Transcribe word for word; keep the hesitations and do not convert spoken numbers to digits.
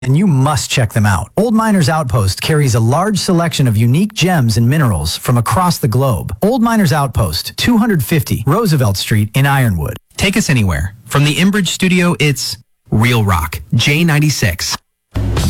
and you must check them out. Old Miners Outpost carries a large selection of unique gems and minerals from across the globe. Old Miners Outpost, two fifty Roosevelt Street in Ironwood. Take us anywhere. From the Inbridge studio, it's Real Rock, J ninety-six.